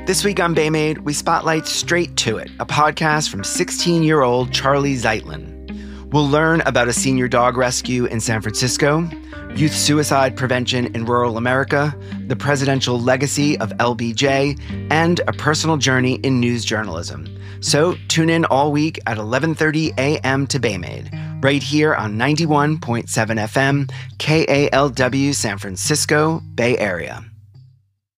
This week on Baymade, we spotlight Straight to It, a podcast from 16-year-old Charlie Zeitlin. We'll learn about a senior dog rescue in San Francisco, youth suicide prevention in rural America, the presidential legacy of LBJ, and a personal journey in news journalism. So tune in all week at 11:30 a.m. to Baymade, right here on 91.7 FM, KALW San Francisco Bay Area.